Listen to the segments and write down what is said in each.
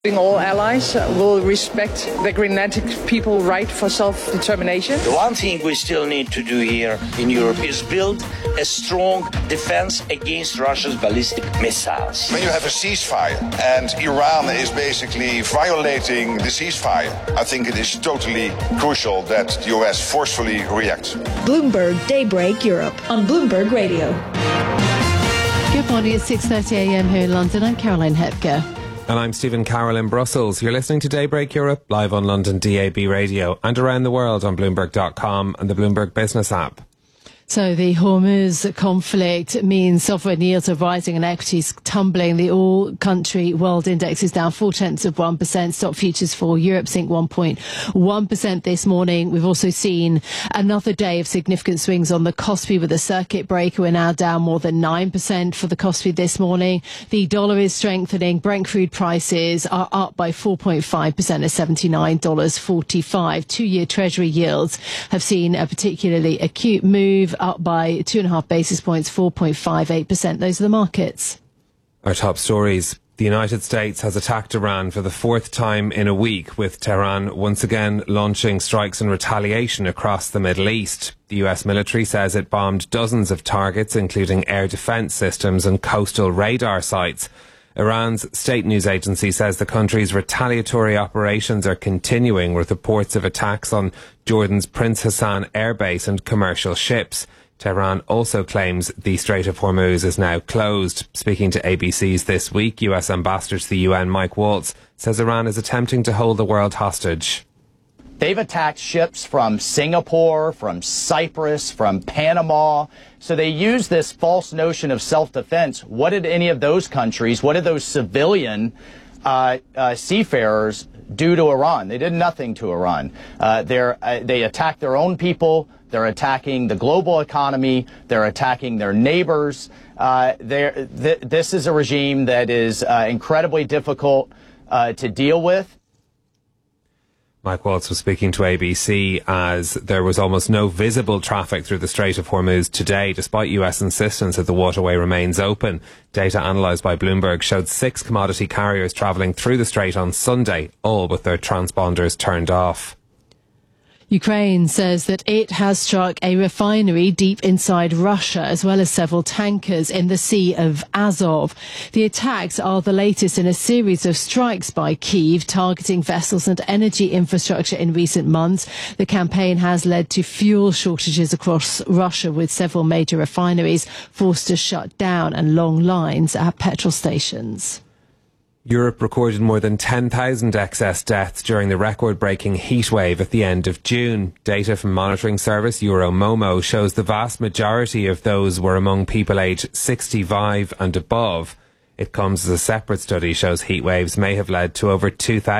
All allies will respect the Greenlandic people's right for self-determination. The one thing we still need to do here in Europe is build a strong defense against Russia's ballistic missiles. When you have a ceasefire and Iran is basically violating the ceasefire, I think it is totally crucial that the US forcefully reacts. Bloomberg Daybreak Europe on Bloomberg Radio. Good morning, it's 6:30 a.m. here in London. I'm Caroline Hepker. And I'm Stephen Carroll in Brussels. You're listening to Daybreak Europe, live on London DAB radio and around the world on Bloomberg.com and the Bloomberg Business app. So the Hormuz conflict means sovereign yields are rising and equities tumbling. The all-country world index is down 0.4%. Stock futures for Europe sink 1.1% this morning. We've also seen another day of significant swings on the Kospi with a circuit breaker. We're now down more than 9% for the Kospi this morning. The dollar is strengthening. Brent crude prices are up by 4.5% at $79.45. Two-year Treasury yields have seen a particularly acute move, up by 2.5 basis points, 4.58%. Those are the markets. Our top stories. The United States has attacked Iran for the fourth time in a week, with Tehran once again launching strikes in retaliation across the Middle East. The US military says it bombed dozens of targets, including air defense systems and coastal radar sites. Iran's state news agency says the country's retaliatory operations are continuing, with reports of attacks on Jordan's Prince Hassan airbase and commercial ships. Tehran also claims the Strait of Hormuz is now closed. Speaking to ABC's This Week, US Ambassador to the UN Mike Waltz says Iran is attempting to hold the world hostage. They've attacked ships from Singapore, from Cyprus, from Panama. So they use this false notion of self-defense. What did any of those countries, what did those civilian seafarers do to Iran? They did nothing to Iran. They attacked their own people. They're attacking the global economy. They're attacking their neighbors. This is a regime that is incredibly difficult to deal with. Mike Waltz was speaking to ABC as there was almost no visible traffic through the Strait of Hormuz today, despite US insistence that the waterway remains open. Data analysed by Bloomberg showed 6 commodity carriers travelling through the strait on Sunday, all with their transponders turned off. Ukraine says that it has struck a refinery deep inside Russia, as well as several tankers in the Sea of Azov. The attacks are the latest in a series of strikes by Kyiv, targeting vessels and energy infrastructure in recent months. The campaign has led to fuel shortages across Russia, with several major refineries forced to shut down and long lines at petrol stations. Europe recorded more than 10,000 excess deaths during the record-breaking heatwave at the end of June. Data from monitoring service Euromomo shows the vast majority of those were among people aged 65 and above. It comes as a separate study shows heatwaves may have led to over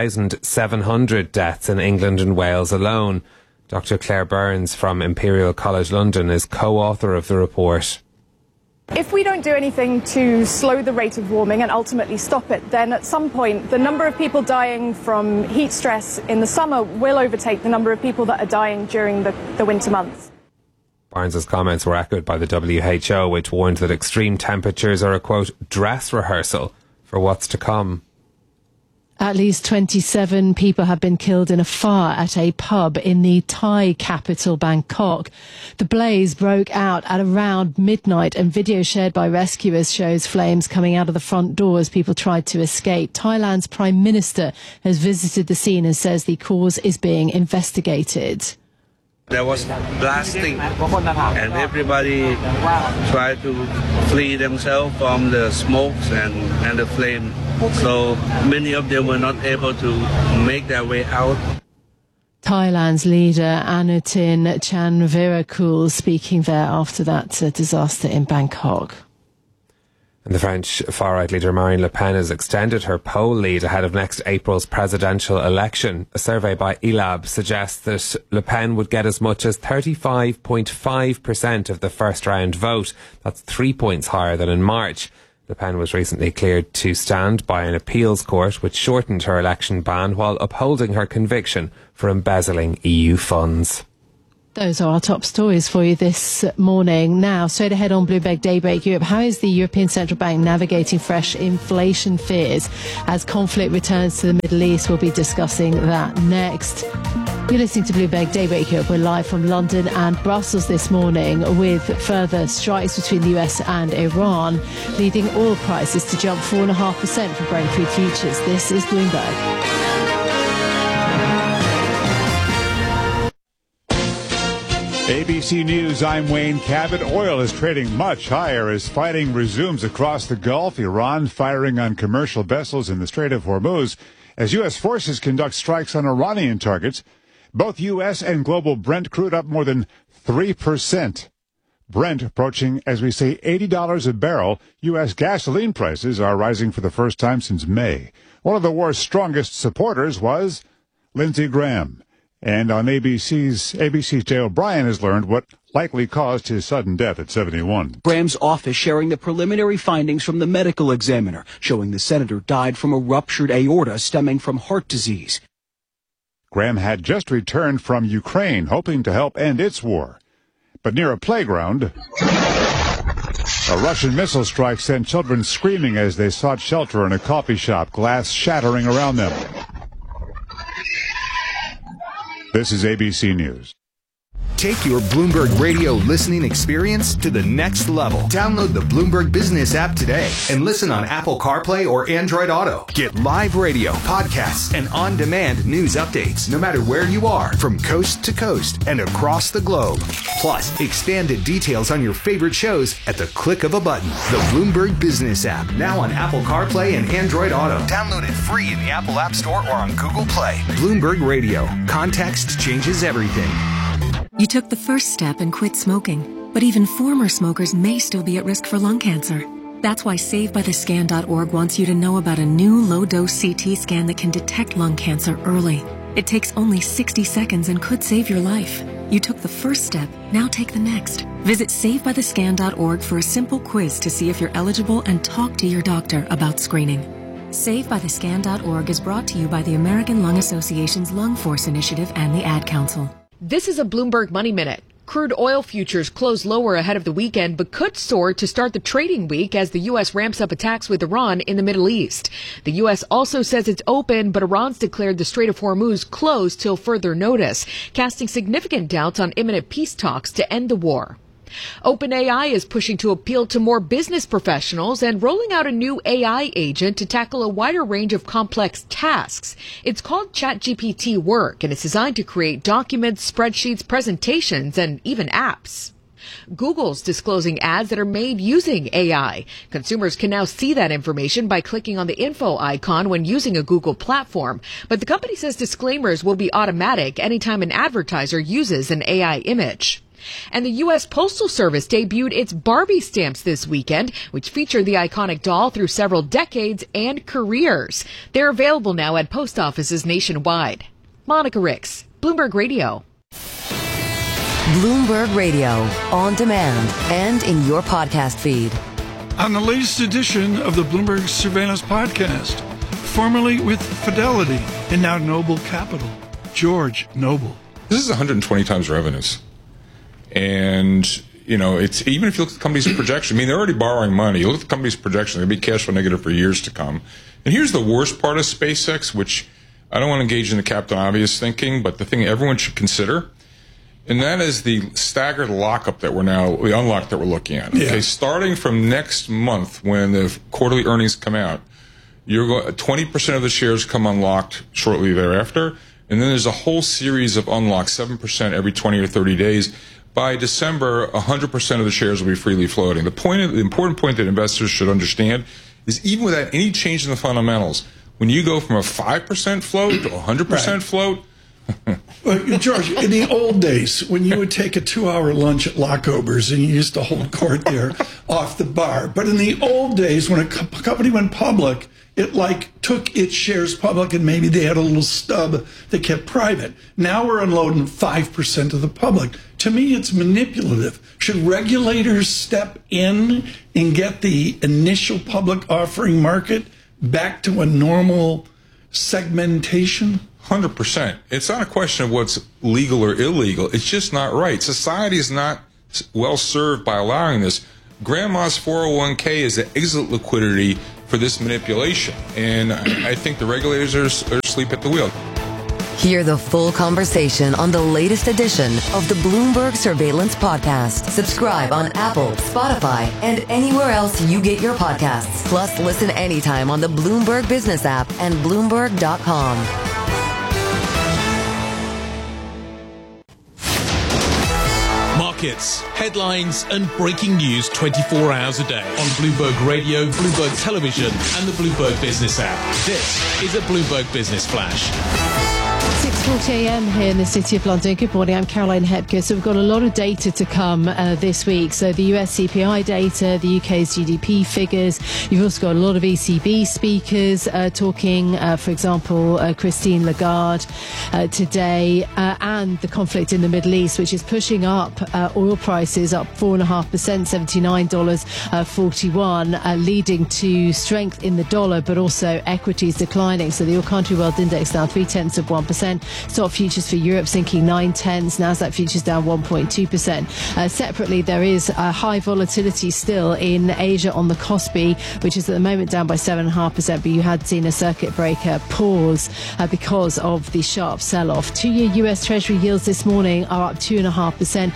2,700 deaths in England and Wales alone. Dr. Claire Burns from Imperial College London is co-author of the report. If we don't do anything to slow the rate of warming and ultimately stop it, then at some point the number of people dying from heat stress in the summer will overtake the number of people that are dying during the winter months. Barnes's comments were echoed by the WHO, which warned that extreme temperatures are a, quote, dress rehearsal for what's to come. At least 27 people have been killed in a fire at a pub in the Thai capital, Bangkok. The blaze broke out at around midnight, and video shared by rescuers shows flames coming out of the front door as people tried to escape. Thailand's Prime Minister has visited the scene and says the cause is being investigated. There was blasting and everybody tried to flee themselves from the smokes and the flame. So many of them were not able to make their way out. Thailand's leader Anutin Chanvirakul speaking there after that disaster in Bangkok. And the French far-right leader Marine Le Pen has extended her poll lead ahead of next April's presidential election. A survey by ELAB suggests that Le Pen would get as much as 35.5% of the first-round vote. That's 3 points higher than in March. Le Pen was recently cleared to stand by an appeals court which shortened her election ban while upholding her conviction for embezzling EU funds. Those are our top stories for you this morning. Now, straight ahead on Bloomberg Daybreak Europe, how is the European Central Bank navigating fresh inflation fears as conflict returns to the Middle East? We'll be discussing that next. You're listening to Bloomberg Daybreak Europe. We're live from London and Brussels this morning with further strikes between the US and Iran, leading oil prices to jump 4.5% for Brent crude futures. This is Bloomberg. ABC News, I'm Wayne Cabot. Oil is trading much higher as fighting resumes across the Gulf. Iran firing on commercial vessels in the Strait of Hormuz as U.S. forces conduct strikes on Iranian targets. Both U.S. and global Brent crude up more than 3%. Brent approaching, as we say, $80 a barrel. U.S. gasoline prices are rising for the first time since May. One of the war's strongest supporters was Lindsey Graham. And on ABC's Jay O'Brien has learned what likely caused his sudden death at 71. Graham's office sharing the preliminary findings from the medical examiner, showing the senator died from a ruptured aorta stemming from heart disease. Graham had just returned from Ukraine, hoping to help end its war. But near a playground, a Russian missile strike sent children screaming as they sought shelter in a coffee shop, glass shattering around them. This is ABC News. Take your Bloomberg Radio listening experience to the next level. Download the Bloomberg Business app today and listen on Apple CarPlay or Android Auto. Get live radio, podcasts, and on-demand news updates no matter where you are, from coast to coast and across the globe. Plus, expanded details on your favorite shows at the click of a button. The Bloomberg Business app, now on Apple CarPlay and Android Auto. Download it free in the Apple App Store or on Google Play. Bloomberg Radio. Context changes everything. You took the first step and quit smoking, but even former smokers may still be at risk for lung cancer. That's why SaveByTheScan.org wants you to know about a new low-dose CT scan that can detect lung cancer early. It takes only 60 seconds and could save your life. You took the first step, now take the next. Visit SaveByTheScan.org for a simple quiz to see if you're eligible and talk to your doctor about screening. SaveByTheScan.org is brought to you by the American Lung Association's Lung Force Initiative and the Ad Council. This is a Bloomberg Money Minute. Crude oil futures closed lower ahead of the weekend, but could soar to start the trading week as the U.S. ramps up attacks with Iran in the Middle East. The U.S. also says it's open, but Iran's declared the Strait of Hormuz closed till further notice, casting significant doubts on imminent peace talks to end the war. OpenAI is pushing to appeal to more business professionals and rolling out a new AI agent to tackle a wider range of complex tasks. It's called ChatGPT Work, and it's designed to create documents, spreadsheets, presentations, and even apps. Google's disclosing ads that are made using AI. Consumers can now see that information by clicking on the info icon when using a Google platform. But the company says disclaimers will be automatic anytime an advertiser uses an AI image. And the U.S. Postal Service debuted its Barbie stamps this weekend, which feature the iconic doll through several decades and careers. They're available now at post offices nationwide. Monica Ricks, Bloomberg Radio. Bloomberg Radio, on demand and in your podcast feed. On the latest edition of the Bloomberg Surveillance Podcast, formerly with Fidelity and now Noble Capital, George Noble. This is 120 times revenues. And, you know, it's even if you look at the company's projection, I mean, they're already borrowing money. You look at the company's projection, they'll be cash flow negative for years to come. And here's the worst part of SpaceX, which I don't want to engage in the Captain Obvious thinking, but the thing everyone should consider, and that is the staggered lockup that the unlock that we're looking at. Okay, starting from next month when the quarterly earnings come out, 20% of the shares come unlocked shortly thereafter, and then there's a whole series of unlocks, 7% every 20 or 30 days. By December, 100% of the shares will be freely floating. The important point that investors should understand is even without any change in the fundamentals, when you go from a 5% float to 100% float. Well, George, in the old days, when you would take a 2-hour lunch at Lockober's and you used to hold court there off the bar, but in the old days, when a company went public, it took its shares public and maybe they had a little stub they kept private. Now we're unloading 5% of the public. To me, it's manipulative. Should regulators step in and get the initial public offering market back to a normal segmentation? 100%. It's not a question of what's legal or illegal. It's just not right. Society is not well served by allowing this. Grandma's 401k is the exit liquidity for this manipulation. And I think the regulators are asleep at the wheel. Hear the full conversation on the latest edition of the Bloomberg Surveillance Podcast. Subscribe on Apple, Spotify, and anywhere else you get your podcasts. Plus, listen anytime on the Bloomberg Business app and Bloomberg.com. Markets, headlines, and breaking news 24 hours a day on Bloomberg Radio, Bloomberg Television, and the Bloomberg Business app. This is a Bloomberg Business Flash. 6:40 a.m. here in the City of London. Good morning, I'm Caroline Hepker. So we've got a lot of data to come this week. So the US CPI data, the UK's GDP figures. You've also got a lot of ECB speakers talking, for example, Christine Lagarde today, and the conflict in the Middle East, which is pushing up oil prices up 4.5%, $79.41, leading to strength in the dollar, but also equities declining. So the Oil Country World Index down 0.3%. Stock futures for Europe sinking 0.9. Nasdaq futures down 1.2%. Separately, there is high volatility still in Asia on the Kospi, which is at the moment down by 7.5%. But you had seen a circuit breaker pause because of the sharp sell-off. 2-year US Treasury yields this morning are up 2.5%,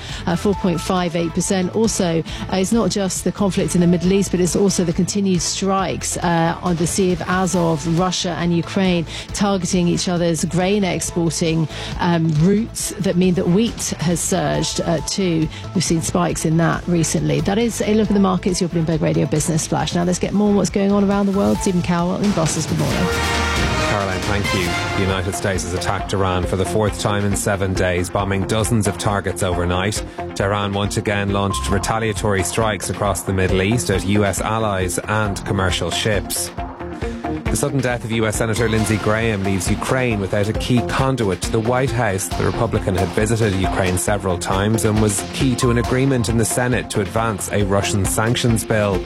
4.58%. Also, it's not just the conflict in the Middle East, but it's also the continued strikes on the Sea of Azov, Russia and Ukraine, targeting each other's grain exporting routes that mean that wheat has surged too. We've seen spikes in that recently. That is a look at the markets, your Bloomberg Radio Business Flash. Now let's get more on what's going on around the world. Stephen Cowell in Brussels, good morning. Caroline, thank you. The United States has attacked Iran for the fourth time in 7 days, bombing dozens of targets overnight. Tehran once again launched retaliatory strikes across the Middle East at US allies and commercial ships. The sudden death of US Senator Lindsey Graham leaves Ukraine without a key conduit to the White House. The Republican had visited Ukraine several times and was key to an agreement in the Senate to advance a Russian sanctions bill.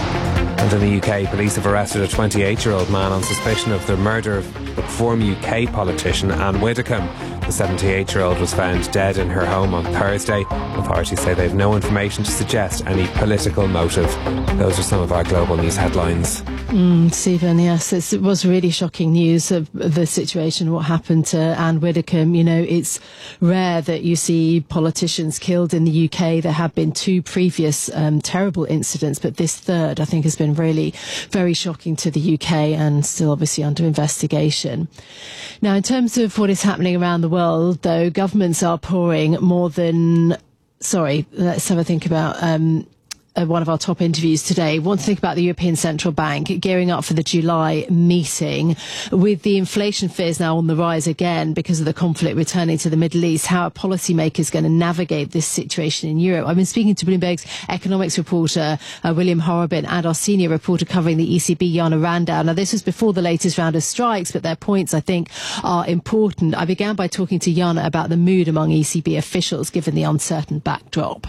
And in the UK, police have arrested a 28-year-old man on suspicion of the murder of Reform UK politician Anne Widdecombe. The 78-year-old was found dead in her home on Thursday. Authorities say they have no information to suggest any political motive. Those are some of our global news headlines. Stephen, yes, it was really shocking news of the situation, what happened to Anne Widdecombe. You know, it's rare that you see politicians killed in the UK. There have been 2 previous terrible incidents, but this third, I think, has been really very shocking to the UK and still obviously under investigation. Now, in terms of what is happening around the world, though, governments are pouring more than... Sorry, let's have a think about... one of our top interviews today. Want to think about the European Central Bank gearing up for the July meeting with the inflation fears now on the rise again because of the conflict returning to the Middle East. How are policymakers going to navigate this situation in Europe? I've been speaking to Bloomberg's economics reporter, William Horobin, and our senior reporter covering the ECB, Jana Randall. Now, this was before the latest round of strikes, but their points, I think, are important. I began by talking to Jana about the mood among ECB officials given the uncertain backdrop.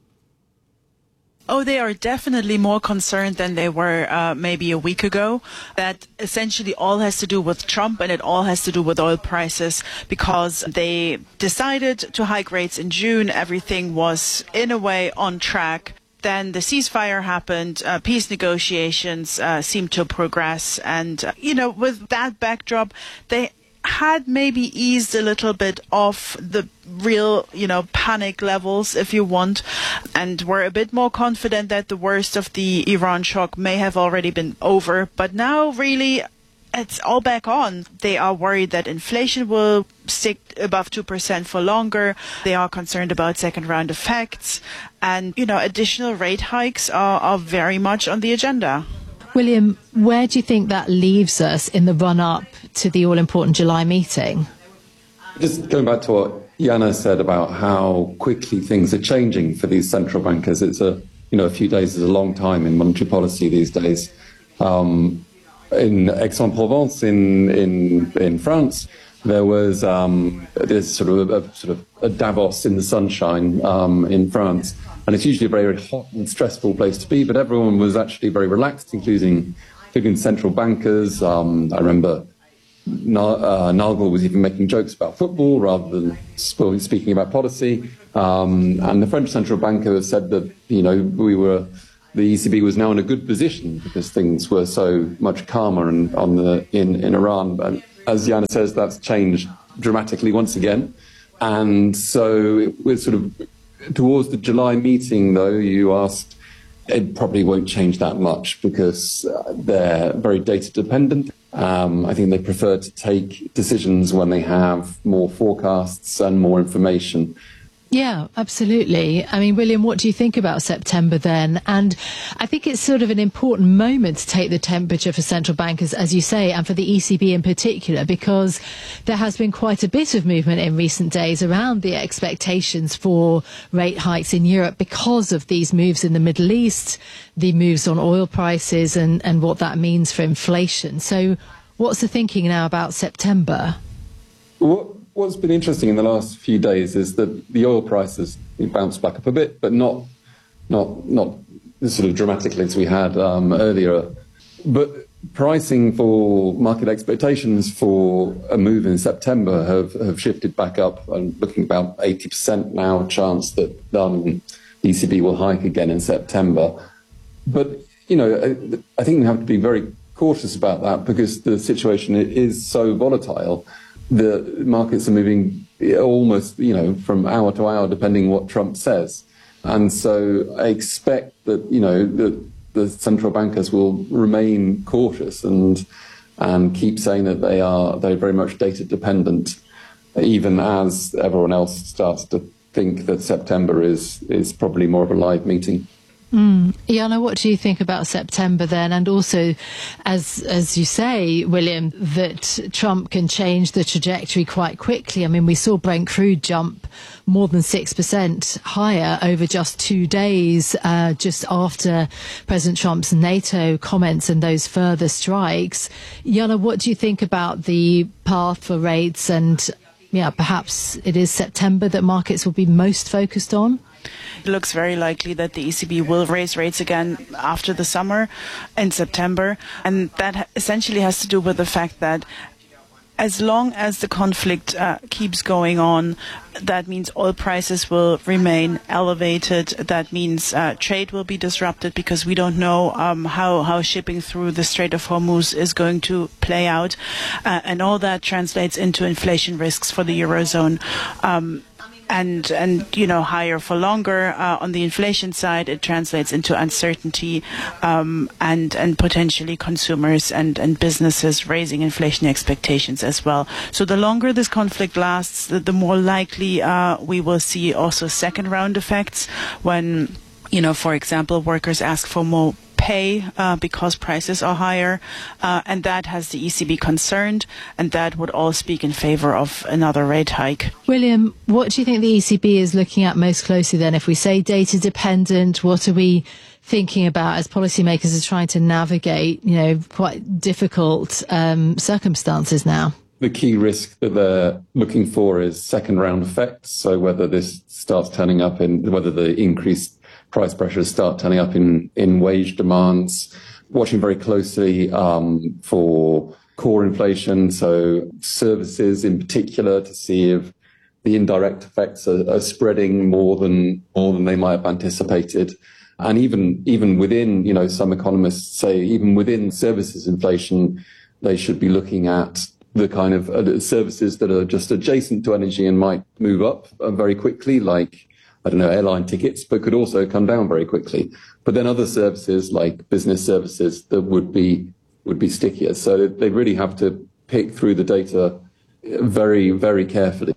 Oh, they are definitely more concerned than they were maybe a week ago. That essentially all has to do with Trump and it all has to do with oil prices because they decided to hike rates in June. Everything was in a way on track. Then the ceasefire happened, peace negotiations seemed to progress. And, with that backdrop, they had maybe eased a little bit off the real, panic levels, if you want, and were a bit more confident that the worst of the Iran shock may have already been over. But now, really, it's all back on. They are worried that inflation will stick above 2% for longer. They are concerned about second round effects. And, additional rate hikes are very much on the agenda. William, where do you think that leaves us in the run-up to the all-important July meeting? Just going back to what Jana said about how quickly things are changing for these central bankers. It's a few days is a long time in monetary policy these days. In Aix-en-Provence, in France, there was this sort of a Davos in the sunshine in France. And it's usually a very hot and stressful place to be, but everyone was actually very relaxed, including central bankers. I remember Nagel was even making jokes about football rather than speaking about policy. And the French central banker has said that, the ECB was now in a good position because things were so much calmer in Iran. But as Jana says, that's changed dramatically once again. And so we're sort of towards the July meeting, though, you asked, it probably won't change that much because they're very data dependent. I think they prefer to take decisions when they have more forecasts and more information. Yeah, absolutely. I mean, William, what do you think about September then? And I think it's sort of an important moment to take the temperature for central bankers, as you say, and for the ECB in particular, because there has been quite a bit of movement in recent days around the expectations for rate hikes in Europe because of these moves in the Middle East, the moves on oil prices and what that means for inflation. So what's the thinking now about September? What's been interesting in the last few days is that the oil prices bounced back up a bit, but not sort of dramatically as we had earlier. But pricing for market expectations for a move in September have shifted back up. I'm looking about 80% now chance that ECB will hike again in September. But, I think we have to be very cautious about that because the situation is so volatile. The markets are moving almost, from hour to hour, depending what Trump says. And so I expect that, the central bankers will remain cautious and keep saying that they're very much data dependent, even as everyone else starts to think that September is probably more of a live meeting. Jana, what do you think about September then? And also, as you say, William, that Trump can change the trajectory quite quickly. I mean, we saw Brent crude jump more than 6% higher over just 2 days, just after President Trump's NATO comments and those further strikes. Jana, what do you think about the path for rates? And perhaps it is September that markets will be most focused on? It looks very likely that the ECB will raise rates again after the summer in September. And that essentially has to do with the fact that as long as the conflict keeps going on, that means oil prices will remain elevated. That means trade will be disrupted because we don't know how shipping through the Strait of Hormuz is going to play out. And all that translates into inflation risks for the Eurozone. And higher for longer on the inflation side, it translates into uncertainty and potentially consumers and businesses raising inflation expectations as well. So the longer this conflict lasts, the more likely we will see also second round effects when, for example, workers ask for more pay because prices are higher, and that has the ECB concerned, and that would all speak in favor of another rate hike. William, what do you think the ECB is looking at most closely then? If we say data dependent, what are we thinking about as policymakers are trying to navigate, quite difficult circumstances now? The key risk that they're looking for is second round effects. So whether this starts turning up whether the increased price pressures start turning up in wage demands, watching very closely for core inflation, so services in particular, to see if the indirect effects are spreading more than they might have anticipated. And even within, some economists say even within services inflation, they should be looking at the kind of services that are just adjacent to energy and might move up very quickly, like airline tickets, but could also come down very quickly. But then other services like business services that would be stickier. So they really have to pick through the data very, very carefully.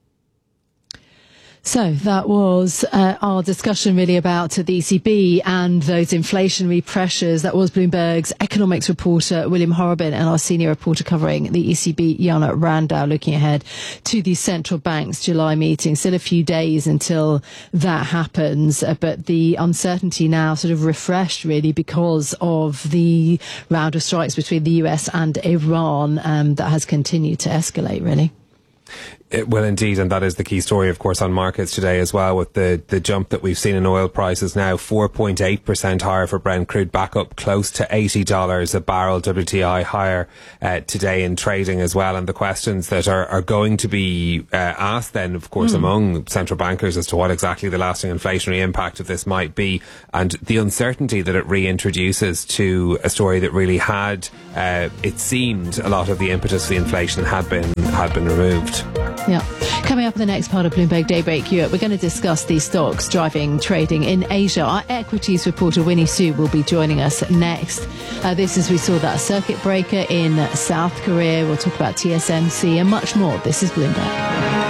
So that was our discussion really about the ECB and those inflationary pressures. That was Bloomberg's economics reporter, William Horobin, and our senior reporter covering the ECB, Jana Randau, looking ahead to the central bank's July meeting. Still a few days until that happens, but the uncertainty now sort of refreshed really because of the round of strikes between the US and Iran that has continued to escalate really. It will indeed, and that is the key story, of course, on markets today as well, with the jump that we've seen in oil prices now, 4.8% higher for Brent crude, back up close to $80 a barrel. WTI higher today in trading as well. And the questions that are going to be asked then, of course, among central bankers as to what exactly the lasting inflationary impact of this might be, and the uncertainty that it reintroduces to a story that really had, it seemed, a lot of the impetus for the inflation had been removed. Yeah. Coming up in the next part of Bloomberg Daybreak Europe, we're going to discuss the stocks driving trading in Asia. Our equities reporter Winnie Su will be joining us next. This is, we saw that circuit breaker in South Korea. We'll talk about TSMC and much more. This is Bloomberg.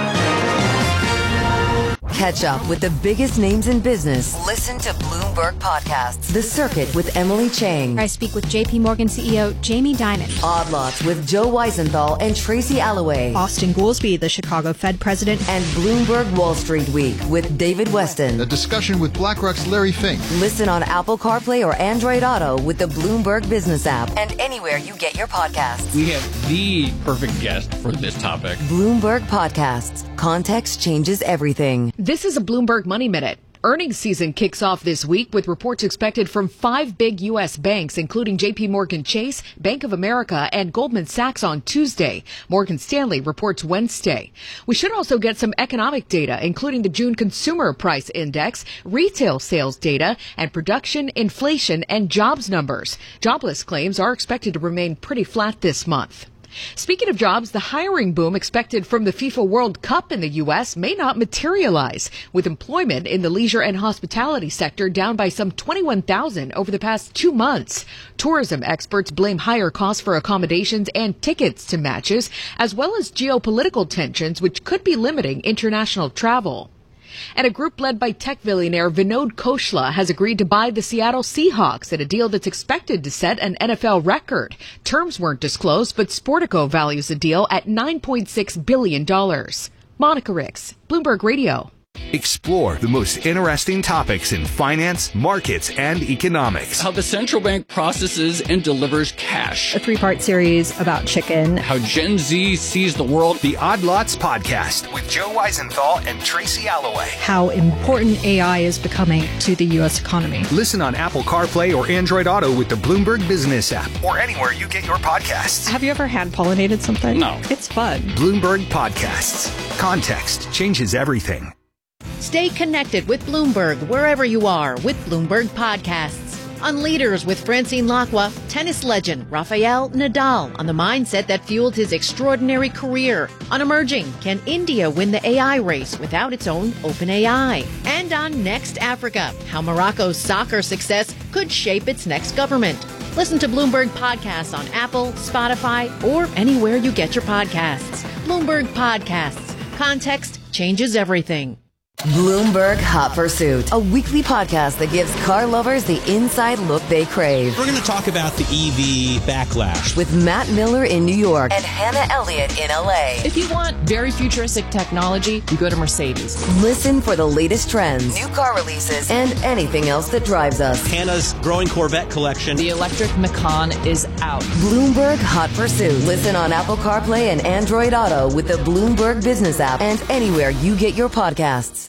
Catch up with the biggest names in business. Listen to Bloomberg Podcasts. The Circuit with Emily Chang. I speak with JP Morgan CEO Jamie Dimon. Odd Lots with Joe Weisenthal and Tracy Alloway. Austin Goolsbee, the Chicago Fed president. And Bloomberg Wall Street Week with David Weston. A discussion with BlackRock's Larry Fink. Listen on Apple CarPlay or Android Auto with the Bloomberg Business app and anywhere you get your podcasts. We have the perfect guest for this topic. Bloomberg Podcasts. Context changes everything. This is a Bloomberg Money Minute. Earnings season kicks off this week with reports expected from 5 big U.S. banks, including J.P. Morgan Chase, Bank of America, and Goldman Sachs on Tuesday. Morgan Stanley reports Wednesday. We should also get some economic data, including the June Consumer Price Index, retail sales data, and production, inflation, and jobs numbers. Jobless claims are expected to remain pretty flat this month. Speaking of jobs, the hiring boom expected from the FIFA World Cup in the U.S. may not materialize, with employment in the leisure and hospitality sector down by some 21,000 over the past 2 months. Tourism experts blame higher costs for accommodations and tickets to matches, as well as geopolitical tensions, which could be limiting international travel. And a group led by tech billionaire Vinod Khosla has agreed to buy the Seattle Seahawks at a deal that's expected to set an NFL record. Terms weren't disclosed, but Sportico values the deal at $9.6 billion. Monica Ricks, Bloomberg Radio. Explore the most interesting topics in finance, markets, and economics. How the central bank processes and delivers cash. A 3-part series about chicken. How Gen Z sees the world. The Odd Lots Podcast with Joe Weisenthal and Tracy Alloway. How important AI is becoming to the U.S. economy. Listen on Apple CarPlay or Android Auto with the Bloomberg Business app or anywhere you get your podcasts. Have you ever hand-pollinated something? No. It's fun. Bloomberg Podcasts. Context changes everything. Stay connected with Bloomberg wherever you are with Bloomberg Podcasts. On Leaders with Francine Lacqua, tennis legend Rafael Nadal on the mindset that fueled his extraordinary career. On Emerging, can India win the AI race without its own OpenAI? And on Next Africa, how Morocco's soccer success could shape its next government. Listen to Bloomberg Podcasts on Apple, Spotify, or anywhere you get your podcasts. Bloomberg Podcasts. Context changes everything. Bloomberg Hot Pursuit, a weekly podcast that gives car lovers the inside look they crave. We're going to talk about the EV backlash with Matt Miller in New York and Hannah Elliott in LA. If you want very futuristic technology, you go to Mercedes. Listen for the latest trends, new car releases, and anything else that drives us. Hannah's growing Corvette collection. The electric Macan is out. Bloomberg Hot Pursuit. Listen on Apple CarPlay and Android Auto with the Bloomberg Business app and anywhere you get your podcasts.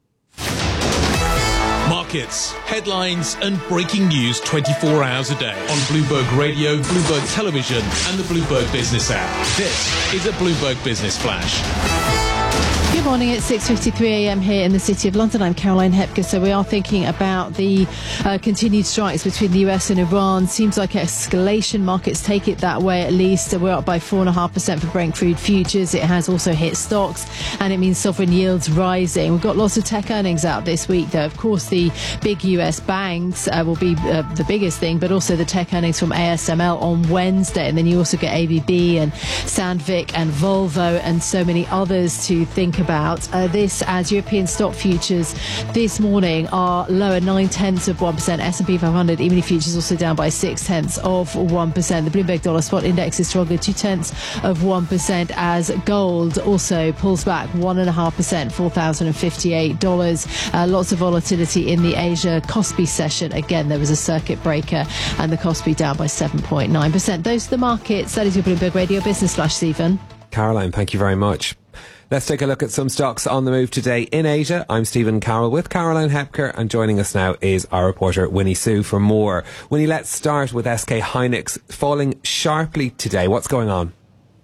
Markets, headlines, and breaking news 24 hours a day on Bloomberg Radio, Bloomberg Television, and the Bloomberg Business app. This is a Bloomberg Business Flash. Good morning. It's 6:53 a.m. here in the City of London. I'm Caroline Hepker. So we are thinking about the continued strikes between the US and Iran. Seems like escalation. Markets take it that way at least. We're up by 4.5% for Brent crude futures. It has also hit stocks, and it means sovereign yields rising. We've got lots of tech earnings out this week, though. Of course, the big US banks will be the biggest thing, but also the tech earnings from ASML on Wednesday. And then you also get ABB and Sandvik and Volvo and so many others to think about. This as European stock futures this morning are lower 0.9%. S&P 500 E-mini futures also down by 0.6%. The Bloomberg Dollar Spot Index is stronger 0.2% as gold also pulls back 1.5%, $4,058. Lots of volatility in the Asia Kospi session. Again, there was a circuit breaker and the Kospi down by 7.9%. Those are the markets. That is your Bloomberg Radio Business Flash, Stephen. Caroline, thank you very much. Let's take a look at some stocks on the move today in Asia. I'm Stephen Carroll with Caroline Hepker, and joining us now is our reporter Winnie Sue for more. Winnie, let's start with SK Hynix falling sharply today. What's going on?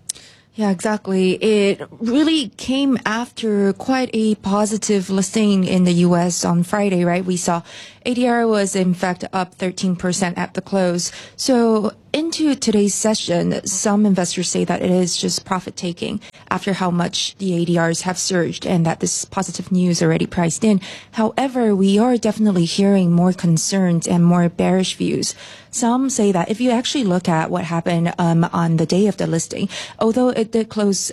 Yeah, exactly. It really came after quite a positive listing in the U.S. on Friday, right? We saw ADR was in fact up 13% at the close. So into today's session, some investors say that it is just profit taking after how much the ADRs have surged and that this positive news already priced in. However, we are definitely hearing more concerns and more bearish views. Some say that if you actually look at what happened on the day of the listing, although it did close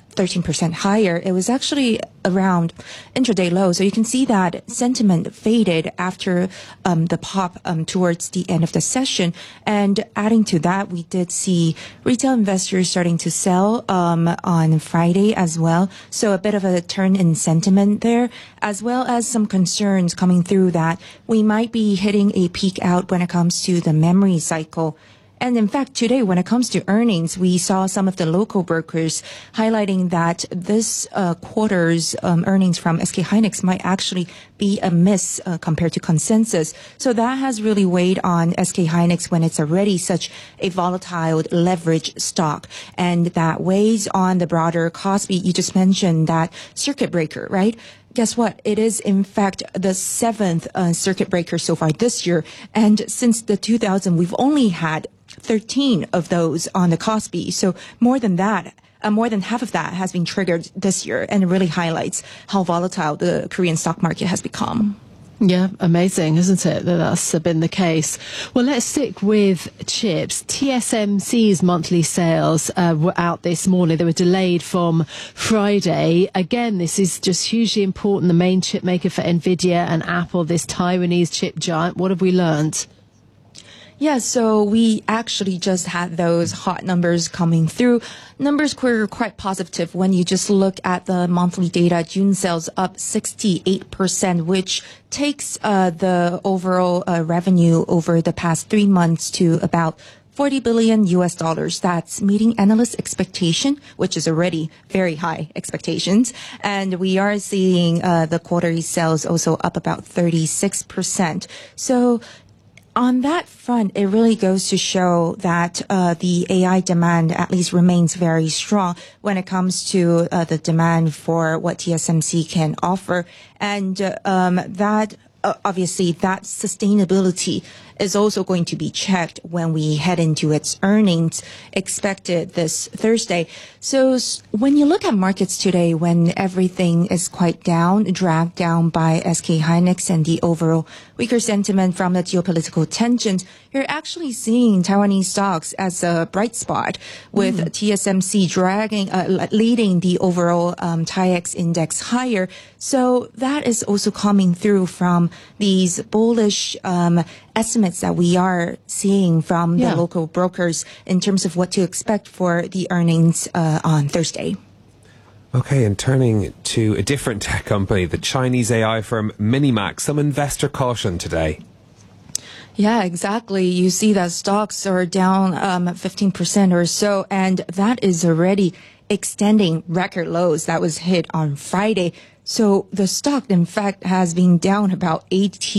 13% higher, it was actually around intraday low. So you can see that sentiment faded after the pop towards the end of the session. And adding to that, we did see retail investors starting to sell on Friday as well. So a bit of a turn in sentiment there, as well as some concerns coming through that we might be hitting a peak out when it comes to the memory cycle. And in fact, today, when it comes to earnings, we saw some of the local brokers highlighting that this quarter's earnings from SK Hynix might actually be a miss compared to consensus. So that has really weighed on SK Hynix when it's already such a volatile leverage stock. And that weighs on the broader Kospi. You just mentioned that circuit breaker, right? Guess what? It is, in fact, the seventh circuit breaker so far this year. And since the 2000, we've only had 13 of those on the Kospi. So more than that, more than half of that has been triggered this year. And it really highlights how volatile the Korean stock market has become. Yeah, amazing, isn't it, that that's been the case? Well, let's stick with chips. TSMC's monthly sales were out this morning. They were delayed from Friday. Again, this is just hugely important. The main chip maker for NVIDIA and Apple, this Taiwanese chip giant. What have we learned? Yeah, so we actually just had those hot numbers coming through. Numbers were quite positive when you just look at the monthly data. June sales up 68%, which takes the overall revenue over the past 3 months to about $40 billion. That's meeting analyst expectation, which is already very high expectations. And we are seeing the quarterly sales also up about 36%. So on that front, it really goes to show that the AI demand at least remains very strong when it comes to the demand for what TSMC can offer. And that obviously that sustainability is also going to be checked when we head into its earnings expected this Thursday. So when you look at markets today, when everything is quite down, dragged down by SK Hynix and the overall weaker sentiment from the geopolitical tensions, you're actually seeing Taiwanese stocks as a bright spot, with TSMC leading the overall TAIEX index higher. So that is also coming through from these bullish estimates that we are seeing from the local brokers in terms of what to expect for the earnings on Thursday. Okay, and turning to a different tech company, the Chinese AI firm Minimax, some investor caution today. Yeah, exactly. You see that stocks are down 15% or so, and that is already extending record lows that was hit on Friday. So the stock, in fact, has been down about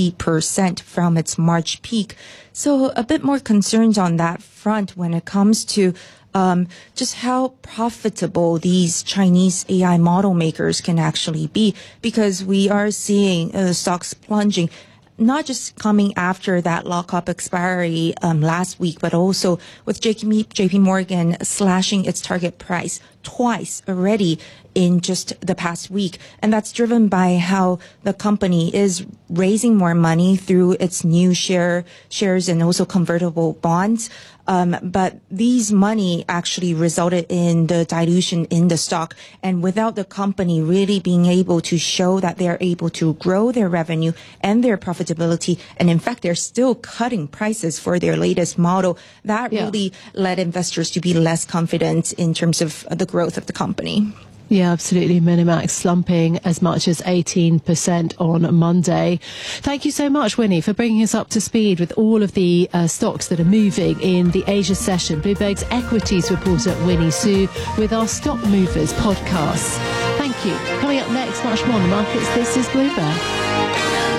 80% from its March peak. So a bit more concerns on that front when it comes to just how profitable these Chinese AI model makers can actually be, because we are seeing stocks plunging, not just coming after that lockup expiry last week, but also with JP Morgan slashing its target price twice already in just the past week. And that's driven by how the company is raising more money through its new shares and also convertible bonds. But these money actually resulted in the dilution in the stock. And without the company really being able to show that they're able to grow their revenue and their profitability, and in fact, they're still cutting prices for their latest model, that really led investors to be less confident in terms of the growth of the company. Yeah, absolutely. Minimax slumping as much as 18% on Monday. Thank you so much, Winnie, for bringing us up to speed with all of the stocks that are moving in the Asia session. Bloomberg's equities reporter Winnie Su with our Stock Movers podcasts. Thank you. Coming up next, much more on the markets. This is Bloomberg.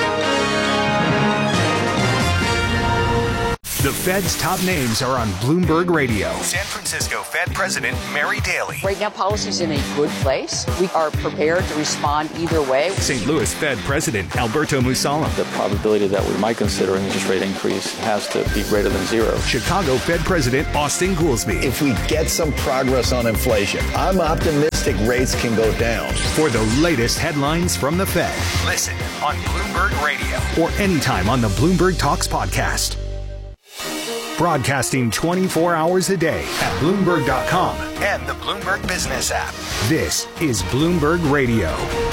The Fed's top names are on Bloomberg Radio. San Francisco Fed President Mary Daly. Right now, policy's in a good place. We are prepared to respond either way. St. Louis Fed President Alberto Mussolem. The probability that we might consider an interest rate increase has to be greater than zero. Chicago Fed President Austin Goolsbee. If we get some progress on inflation, I'm optimistic rates can go down. For the latest headlines from the Fed, listen on Bloomberg Radio or anytime on the Bloomberg Talks podcast. Broadcasting 24 hours a day at Bloomberg.com and the Bloomberg Business app. This is Bloomberg Radio.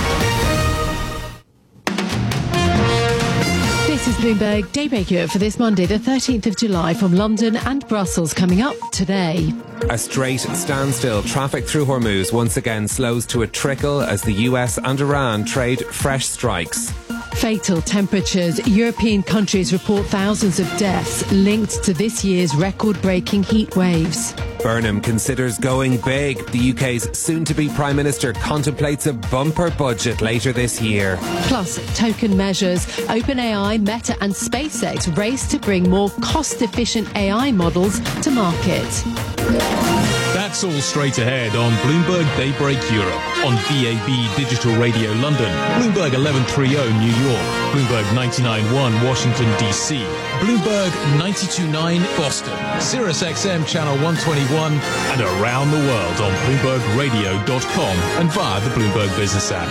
This is Bloomberg Daybreak Europe for this Monday, the 13th of July, from London and Brussels. Coming up today. A straight standstill. Traffic through Hormuz once again slows to a trickle as the US and Iran trade fresh strikes. Fatal temperatures. European countries report thousands of deaths linked to this year's record-breaking heat waves. Burnham considers going big. The UK's soon-to-be Prime Minister contemplates a bumper budget later this year. Plus, token measures. OpenAI, Meta and SpaceX race to bring more cost-efficient AI models to market. That's all straight ahead on Bloomberg Daybreak Europe, on DAB Digital Radio London, Bloomberg 1130 New York, Bloomberg 99.1 Washington DC, Bloomberg 92.9 Boston, Sirius XM Channel 121, and around the world on BloombergRadio.com and via the Bloomberg Business app.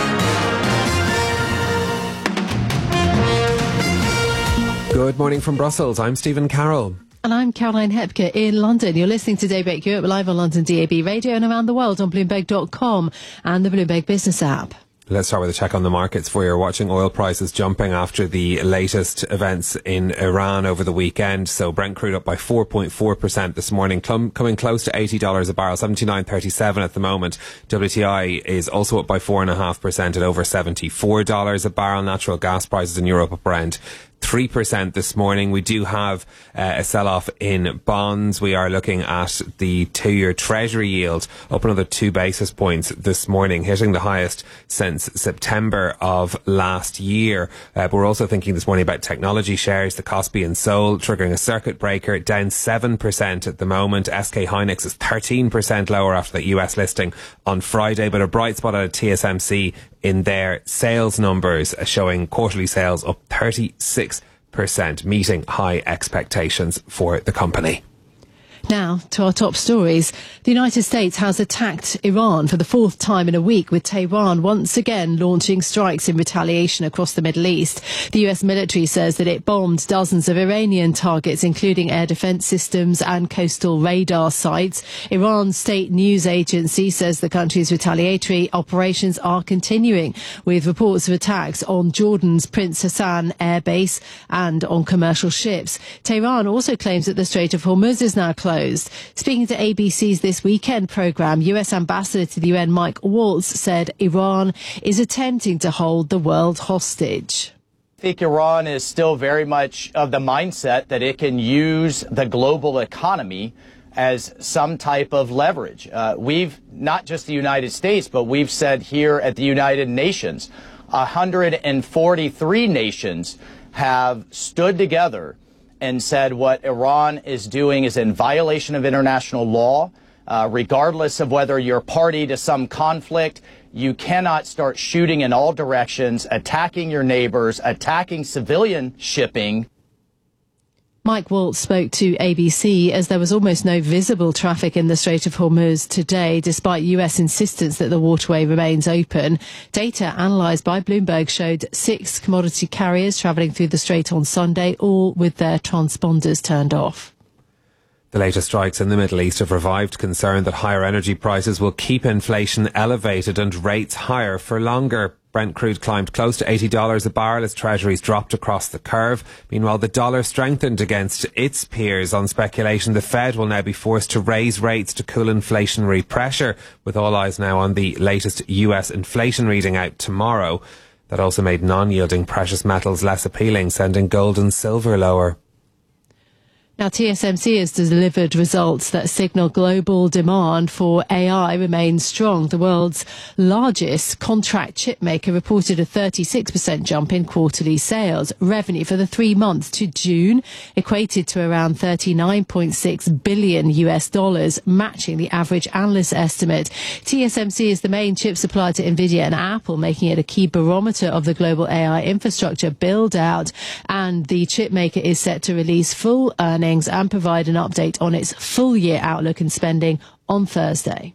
Good morning from Brussels. I'm Stephen Carroll. And I'm Caroline Hepker in London. You're listening to Daybreak Europe live on London DAB Radio and around the world on Bloomberg.com and the Bloomberg Business app. Let's start with a check on the markets for you. Watching oil prices jumping after the latest events in Iran over the weekend. So Brent crude up by 4.4% this morning, coming close to $80 a barrel, 79.37 at the moment. WTI is also up by 4.5% at over $74 a barrel. Natural gas prices in Europe up around 3% this morning. We do have a sell-off in bonds. We are looking at the 2-year Treasury yield up another 2 basis points this morning, hitting the highest since September of last year. But we're also thinking this morning about technology shares. The Kospi and Seoul triggering a circuit breaker, down 7% at the moment. SK Hynix is 13% lower after the US listing on Friday, but a bright spot at TSMC in their sales numbers, showing quarterly sales up 36%, meeting high expectations for the company. Now to our top stories. The United States has attacked Iran for the 4th time in a week, with Tehran once again launching strikes in retaliation across the Middle East. The US military says that it bombed dozens of Iranian targets, including air defense systems and coastal radar sites. Iran's state news agency says the country's retaliatory operations are continuing, with reports of attacks on Jordan's Prince Hassan air base and on commercial ships. Tehran also claims that the Strait of Hormuz is now closed. Speaking to ABC's This Weekend programme, US Ambassador to the UN Mike Waltz said Iran is attempting to hold the world hostage. I think Iran is still very much of the mindset that it can use the global economy as some type of leverage. We've, not just the United States, but we've said here at the United Nations, 143 nations have stood together and said what Iran is doing is in violation of international law. Regardless of whether you're party to some conflict, you cannot start shooting in all directions, attacking your neighbors, attacking civilian shipping. Mike Waltz spoke to ABC as there was almost no visible traffic in the Strait of Hormuz today, despite US insistence that the waterway remains open. Data analysed by Bloomberg showed 6 commodity carriers travelling through the strait on Sunday, all with their transponders turned off. The latest strikes in the Middle East have revived concern that higher energy prices will keep inflation elevated and rates higher for longer. Brent crude climbed close to $80 a barrel as treasuries dropped across the curve. Meanwhile, the dollar strengthened against its peers on speculation the Fed will now be forced to raise rates to cool inflationary pressure, with all eyes now on the latest US inflation reading out tomorrow. That also made non-yielding precious metals less appealing, sending gold and silver lower. Now, TSMC has delivered results that signal global demand for AI remains strong. The world's largest contract chip maker reported a 36% jump in quarterly sales. Revenue for the 3 months to June equated to around $39.6 billion, matching the average analyst estimate. TSMC is the main chip supplier to Nvidia and Apple, making it a key barometer of the global AI infrastructure build-out. And the chip maker is set to release full earnings and provide an update on its full-year outlook and spending on Thursday.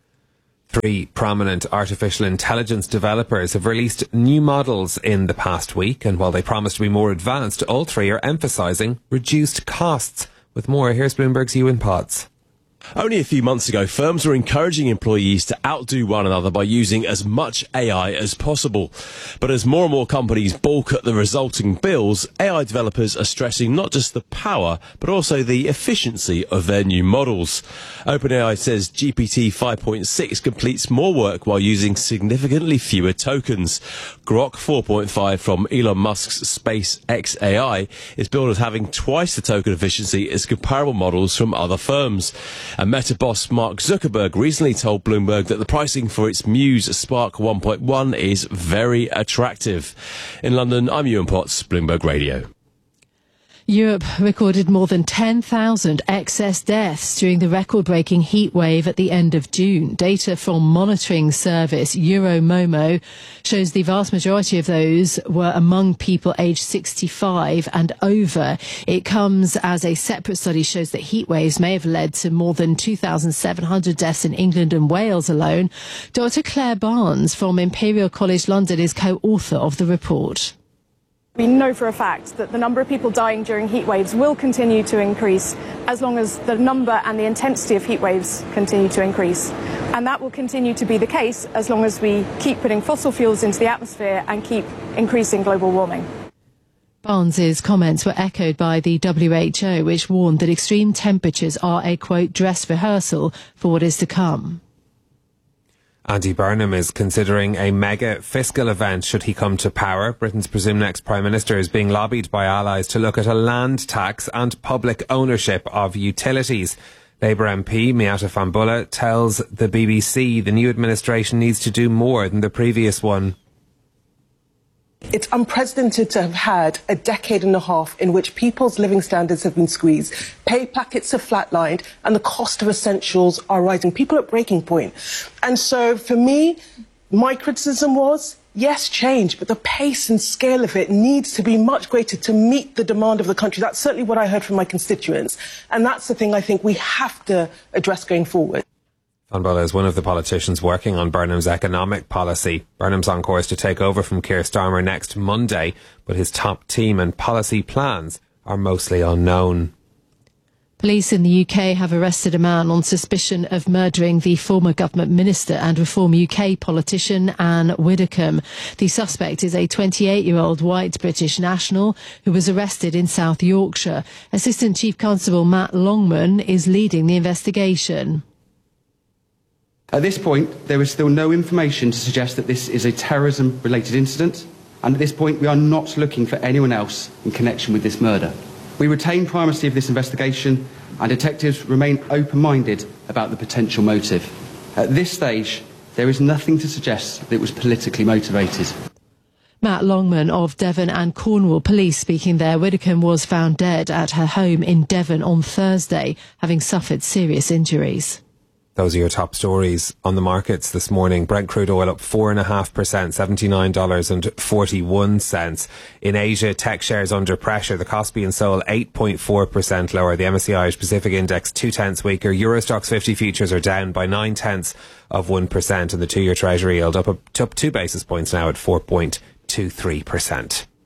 3 prominent artificial intelligence developers have released new models in the past week, and while they promise to be more advanced, all 3 are emphasising reduced costs. With more, here's Bloomberg's Ewan Potts. Only a few months ago, firms were encouraging employees to outdo one another by using as much AI as possible. But as more and more companies balk at the resulting bills, AI developers are stressing not just the power, but also the efficiency of their new models. OpenAI says GPT 5.6 completes more work while using significantly fewer tokens. Grok 4.5 from Elon Musk's SpaceX AI is billed as having twice the token efficiency as comparable models from other firms. And Meta boss Mark Zuckerberg recently told Bloomberg that the pricing for its Muse Spark 1.1 is very attractive. In London, I'm Ewan Potts, Bloomberg Radio. Europe recorded more than 10,000 excess deaths during the record-breaking heat wave at the end of June. Data from monitoring service Euromomo shows the vast majority of those were among people aged 65 and over. It comes as a separate study shows that heat waves may have led to more than 2,700 deaths in England and Wales alone. Dr. Claire Barnes from Imperial College London is co-author of the report. We know for a fact that the number of people dying during heat waves will continue to increase as long as the number and the intensity of heat waves continue to increase. And that will continue to be the case as long as we keep putting fossil fuels into the atmosphere and keep increasing global warming. Barnes's comments were echoed by the WHO, which warned that extreme temperatures are a, quote, dress rehearsal for what is to come. Andy Burnham is considering a mega fiscal event should he come to power. Britain's presumed next Prime Minister is being lobbied by allies to look at a land tax and public ownership of utilities. Labour MP Miata Fahnbulleh tells the BBC the new administration needs to do more than the previous one. It's unprecedented to have had a decade and a half in which people's living standards have been squeezed, pay packets have flatlined, and the cost of essentials are rising. People are at breaking point. And so for me, my criticism was, yes, change, but the pace and scale of it needs to be much greater to meet the demand of the country. That's certainly what I heard from my constituents. And that's the thing I think we have to address going forward. Fahnbulleh is one of the politicians working on Burnham's economic policy. Burnham's on course to take over from Keir Starmer next Monday, but his top team and policy plans are mostly unknown. Police in the UK have arrested a man on suspicion of murdering the former government minister and Reform UK politician Anne Widdecombe. The suspect is a 28-year-old white British national who was arrested in South Yorkshire. Assistant Chief Constable Matt Longman is leading the investigation. At this point, there is still no information to suggest that this is a terrorism-related incident, and at this point we are not looking for anyone else in connection with this murder. We retain primacy of this investigation, and detectives remain open-minded about the potential motive. At this stage, there is nothing to suggest that it was politically motivated. Matt Longman of Devon and Cornwall Police speaking there. Widdecombe was found dead at her home in Devon on Thursday, having suffered serious injuries. Those are your top stories on the markets this morning. Brent crude oil up 4.5%, $79.41. In Asia, tech shares under pressure. The Kospi and Seoul 8.4% lower. The MSCI Irish Pacific Index 0.2 weaker. Eurostoxx 50 futures are down by 0.9%, and the 2-year Treasury yield up 2 basis points now at 4.23%.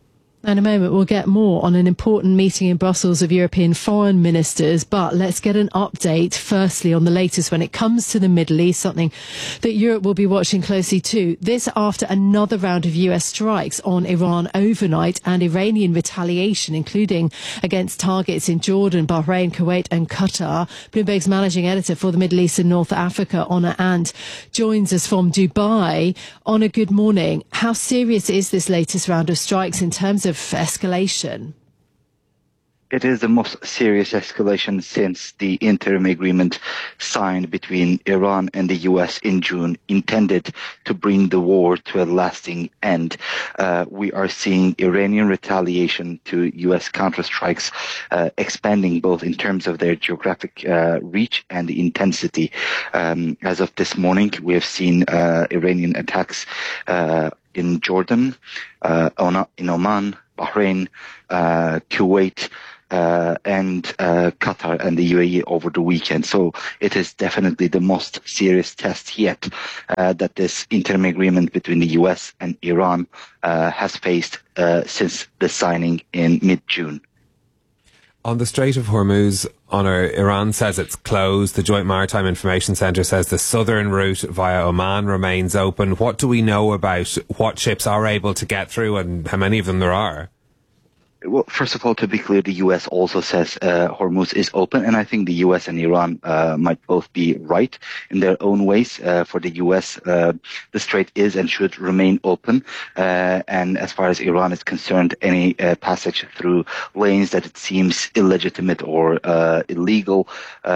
In a moment, we'll get more on an important meeting in Brussels of European foreign ministers, but let's get an update firstly on the latest when it comes to the Middle East, something that Europe will be watching closely too. This after another round of US strikes on Iran overnight and Iranian retaliation, including against targets in Jordan, Bahrain, Kuwait and Qatar. Bloomberg's managing editor for the Middle East and North Africa, Honor Ant, joins us from Dubai. Honor, good morning. How serious is this latest round of strikes in terms of escalation? It is the most serious escalation since the interim agreement signed between Iran and the U.S. in June, intended to bring the war to a lasting end. We are seeing Iranian retaliation to U.S. counterstrikes expanding both in terms of their geographic reach and the intensity. As of this morning, we have seen Iranian attacks in Jordan, in Oman, Bahrain, Kuwait, and Qatar and the UAE over the weekend. So it is definitely the most serious test yet that this interim agreement between the US and Iran has faced since the signing in mid-June. On the Strait of Hormuz, Iran says it's closed. The Joint Maritime Information Centre says the southern route via Oman remains open. What do we know about what ships are able to get through and how many of them there are? Well, first of all, to be clear, the U.S. also says Hormuz is open, and I think the U.S. and Iran might both be right in their own ways. For the U.S., the strait is and should remain open, and as far as Iran is concerned, any passage through lanes that it seems illegitimate or illegal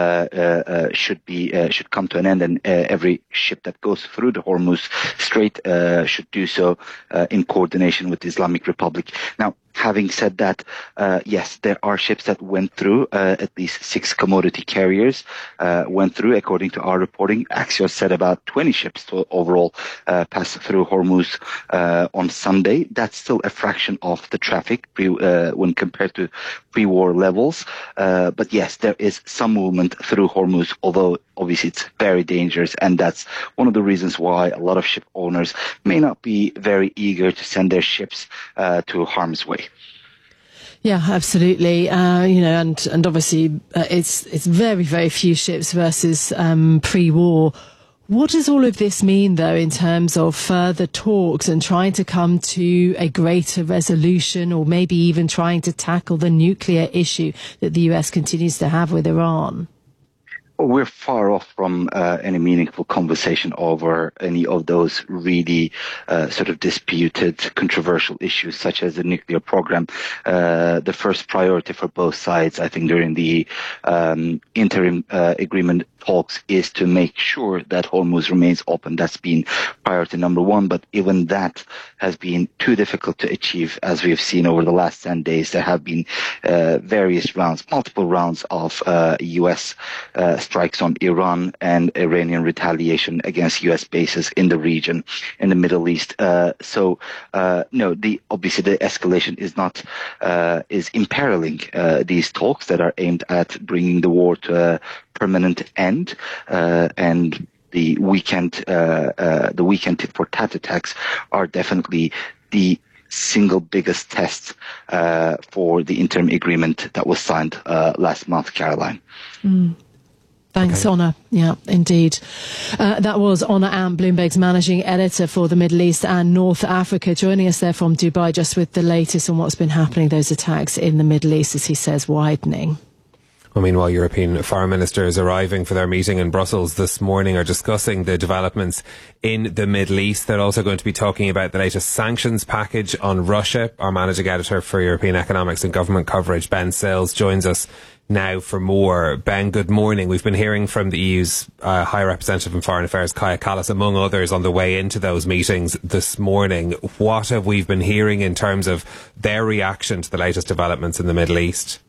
should come to an end, and every ship that goes through the Hormuz Strait should do so in coordination with the Islamic Republic. Now, having said that, yes, there are ships that went through. At least 6 commodity carriers went through, according to our reporting. Axios said about 20 ships overall passed through Hormuz on Sunday. That's still a fraction of the traffic when compared to pre-war levels. But yes, there is some movement through Hormuz, although obviously it's very dangerous. And that's one of the reasons why a lot of ship owners may not be very eager to send their ships to harm's way. Yeah, absolutely. And obviously it's very, very few ships versus pre-war. What does all of this mean, though, in terms of further talks and trying to come to a greater resolution, or maybe even trying to tackle the nuclear issue that the US continues to have with Iran? We're far off from any meaningful conversation over any of those really sort of disputed, controversial issues, such as the nuclear program. The first priority for both sides, I think, during the interim agreement talks is to make sure that Hormuz remains open. That's been priority number one, but even that has been too difficult to achieve, as we've seen over the last 10 days. There have been various rounds, multiple rounds of U.S. strikes on Iran and Iranian retaliation against U.S. bases in the region, in the Middle East. Obviously the escalation is imperiling these talks that are aimed at bringing the war to a permanent end, and the weekend tit for tat attacks are definitely the single biggest test for the interim agreement that was signed last month, Caroline. Thanks, okay. Honor. Yeah, indeed. That was Honor Ant, Bloomberg's managing editor for the Middle East and North Africa, joining us there from Dubai just with the latest on what's been happening, those attacks in the Middle East, as he says, widening. Well, meanwhile, European foreign ministers arriving for their meeting in Brussels this morning are discussing the developments in the Middle East. They're also going to be talking about the latest sanctions package on Russia. Our managing editor for European economics and government coverage, Ben Sills, joins us now for more. Ben, good morning. We've been hearing from the EU's High Representative on Foreign Affairs, Kaja Kallas, among others, on the way into those meetings this morning. What have we been hearing in terms of their reaction to the latest developments in the Middle East?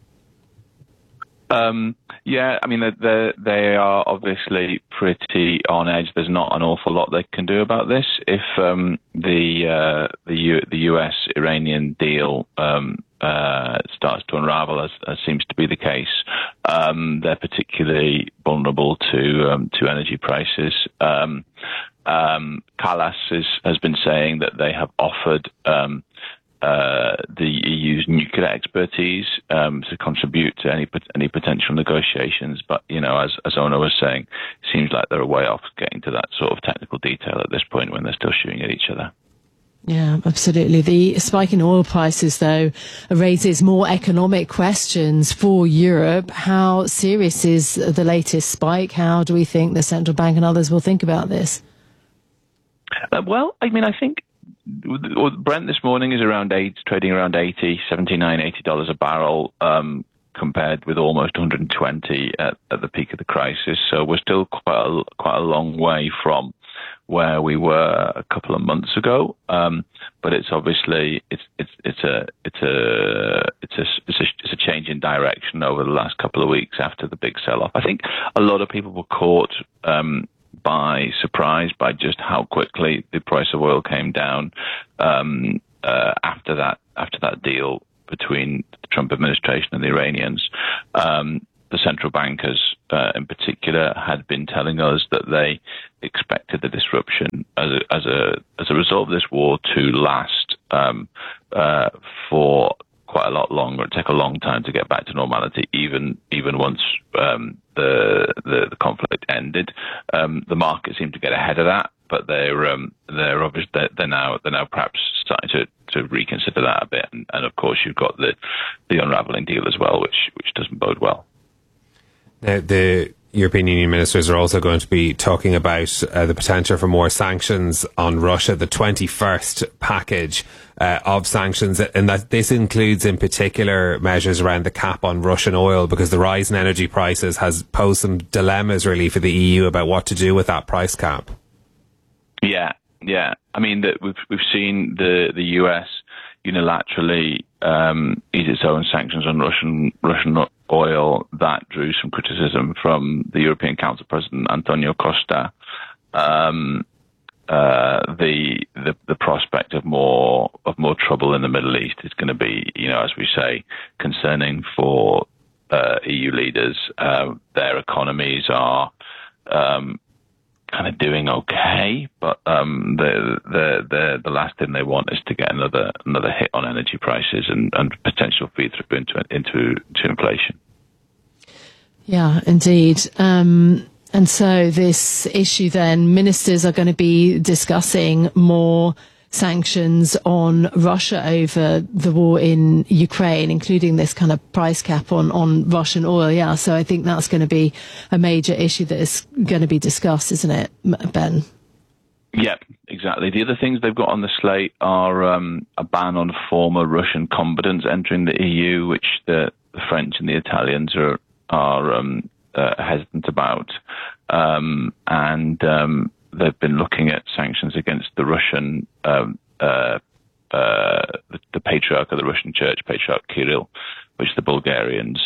Yeah, I mean, they are obviously pretty on edge. There's not an awful lot they can do about this. If the US-Iranian deal starts to unravel, as seems to be the case, they're particularly vulnerable to energy prices. Kallas has been saying that they have offered the EU's nuclear expertise to contribute to any potential negotiations. But, as Ona was saying, it seems like they're a way off getting to that sort of technical detail at this point when they're still shooting at each other. Yeah, absolutely. The spike in oil prices, though, raises more economic questions for Europe. How serious is the latest spike? How do we think the central bank and others will think about this? I think Brent this morning is trading around $79, $80 a barrel, compared with almost 120 at the peak of the crisis. So we're still quite a long way from where we were a couple of months ago. But it's obviously it's a change in direction over the last couple of weeks after the big sell-off. I think a lot of people were caught by surprise by just how quickly the price of oil came down after that deal between the Trump administration and the Iranians. The central bankers, in particular, had been telling us that they expected the disruption as a result of this war to last for quite a lot longer. It'd take a long time to get back to normality, even once the conflict ended. The market seemed to get ahead of that, but they're obviously they're now perhaps starting to reconsider that a bit. And of course, you've got the unraveling deal as well, which doesn't bode well. Now, the European Union ministers are also going to be talking about the potential for more sanctions on Russia, the 21st package of sanctions, and that this includes in particular measures around the cap on Russian oil, because the rise in energy prices has posed some dilemmas really for the EU about what to do with that price cap. Yeah. I mean, we've seen the US unilaterally ease its own sanctions on Russian oil. That drew some criticism from the European Council President Antonio Costa. The prospect of more trouble in the Middle East is going to be, as we say, concerning for EU leaders. Their economies are kind of doing okay, but the last thing they want is to get another hit on energy prices and potential feed through into inflation. Yeah, indeed. And so this issue then, ministers are going to be discussing more sanctions on Russia over the war in Ukraine, including this kind of price cap on Russian oil. Yeah, so I think that's going to be a major issue that is going to be discussed, isn't it, Ben? Yep, exactly. The other things they've got on the slate are a ban on former Russian combatants entering the EU, which the French and the Italians are hesitant about, and they've been looking at sanctions against the Russian, the patriarch of the Russian Church, Patriarch Kirill, which the Bulgarians